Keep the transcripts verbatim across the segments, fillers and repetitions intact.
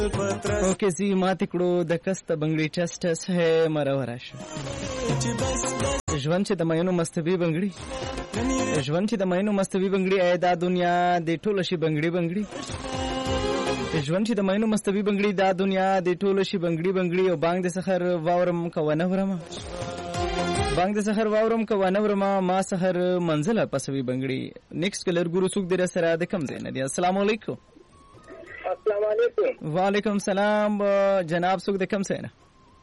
اوکې زی ماته کړو د کست بنگړي ټیسټ ہے مرور شو ژوند چې د مینو مستوي بنگړي ژوند چې د مینو مستوي بنگړي اې دا دنیا د ټوله شي بنگړي بنگړي ژوند چې د مینو مستوي بنگړي دا دنیا د ټوله شي بنگړي بنگړي او بانګ د سحر واورم کوونه ورما بانګ د سحر واورم کوونه ورما ما سحر منزله پسوي بنگړي نیکست کلر ګورو سوق در سره د کم زین دی السلام علیکم السلام علیکم وعلیکم السلام جناب سوق د کم زین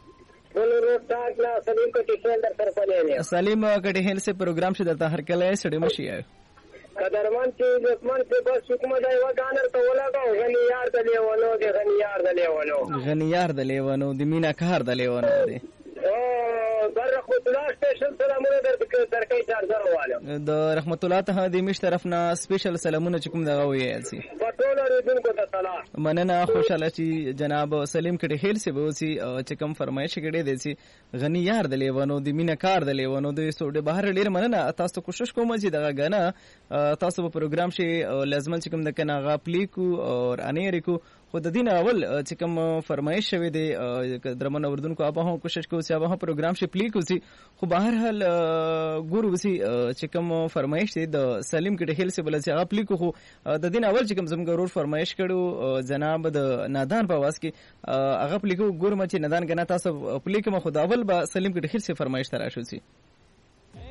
سلیم کٹی ہیل در سر پلے سلیم کٹی ہیل سے پروگرام سے درتا ہر کله سړی مشي قدرمن چې عثمان په بس حکومت دی وګانر ته ولاګو غنی یار د لیوانو دی غنی یار د لیوانو غنی یار د لیوانو د مینا کار د لیوانو دی او در رحمت الله سپیشل سلامونه در درکې چارجر والو د رحمت الله ته د میش طرف نه سپیشل سلامونه چکم دغه ویل سي پټول ریدونکو ته سلام مننه خوشاله چې جناب سلیم کټي هیل سے بوسي چکم فرمایش کړي دي سي غنی یار د لیوانو د مینا کار د لیوانو د سوډ بهر ډیر مننه تاسو کوشش کوم چې دغه غنه تاسو په پروګرام شي لازم چې کوم د کنه غا پلیکو او انېری کو خو د دین اول چې کوم فرمایش شوی دی درمن اردن کو ابه کوشش کو چې ابه پروګرام شي پلیکو سي خو بهر حال ګورو سي چې کوم فرمایش دی د سلیم کټي هیل سے بل چې هغه پلیکو خو د دین اول چې کوم زموږ ورور فرمایش کړو جناب د نادان په واس کې هغه پلیکو ګورم چې نادان غنا تاسو پلیکو خو د اول به سلیم کټي هیل سے فرمایش ترا شو سي